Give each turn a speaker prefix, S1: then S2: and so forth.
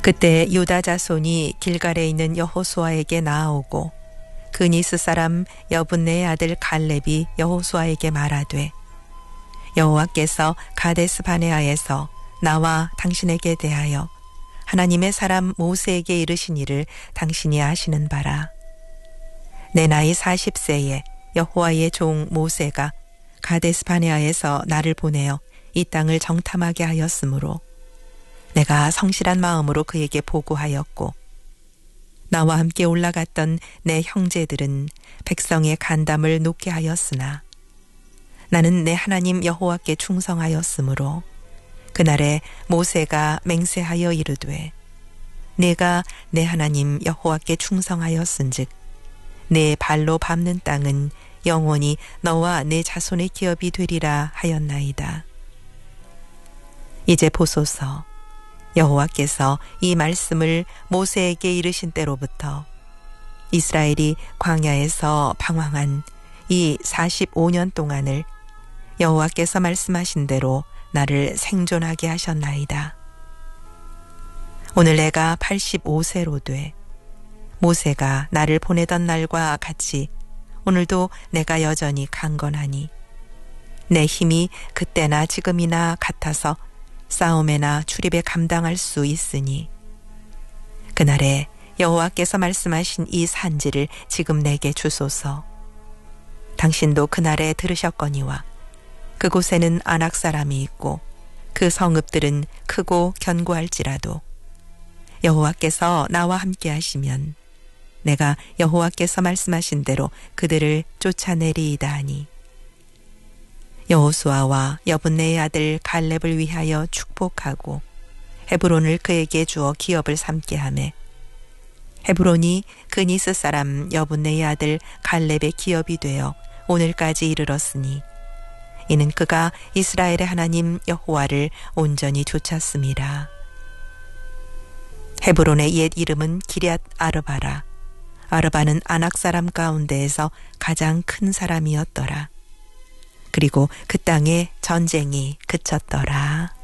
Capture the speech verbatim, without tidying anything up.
S1: 그때 유다 자손이 길갈에 있는 여호수아에게 나아오고 그니스 사람 여분네의 아들 갈렙이 여호수아에게 말하되 여호와께서 가데스 바네아에서 나와 당신에게 대하여 하나님의 사람 모세에게 이르신 일을 당신이 아시는 바라. 내 나이 사십 세에 여호와의 종 모세가 가데스 바네아에서 나를 보내어 이 땅을 정탐하게 하였으므로 내가 성실한 마음으로 그에게 보고하였고 나와 함께 올라갔던 내 형제들은 백성의 간담을 놓게 하였으나 나는 내 하나님 여호와께 충성하였으므로 그날에 모세가 맹세하여 이르되 내가 내 하나님 여호와께 충성하였은즉 내 발로 밟는 땅은 영원히 너와 내 자손의 기업이 되리라 하였나이다. 이제 보소서, 여호와께서 이 말씀을 모세에게 이르신 때로부터 이스라엘이 광야에서 방황한 이 사십오 년 동안을 여호와께서 말씀하신 대로 나를 생존하게 하셨나이다. 오늘 내가 팔십오 세로 돼 모세가 나를 보내던 날과 같이 오늘도 내가 여전히 강건하니 내 힘이 그때나 지금이나 같아서 싸움에나 출입에 감당할 수 있으니 그날에 여호와께서 말씀하신 이 산지를 지금 내게 주소서. 당신도 그날에 들으셨거니와 그곳에는 아낙 사람이 있고 그 성읍들은 크고 견고할지라도 여호와께서 나와 함께 하시면 내가 여호와께서 말씀하신 대로 그들을 쫓아내리이다 하니 여호수아와 여분네의 아들 갈렙을 위하여 축복하고 헤브론을 그에게 주어 기업을 삼게 하매 헤브론이 그니스 사람 여분네의 아들 갈렙의 기업이 되어 오늘까지 이르렀으니 이는 그가 이스라엘의 하나님 여호와를 온전히 좇았음이라. 헤브론의 옛 이름은 기럇 아르바라. 아르바는 아낙 사람 가운데에서 가장 큰 사람이었더라. 그리고 그 땅에 전쟁이 그쳤더라.